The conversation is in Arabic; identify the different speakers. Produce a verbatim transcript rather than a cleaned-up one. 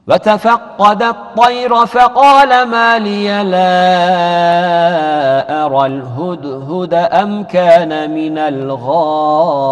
Speaker 1: وتفقد الطير فقال ما لي لا أرى الهدهد أم كان من الغائبين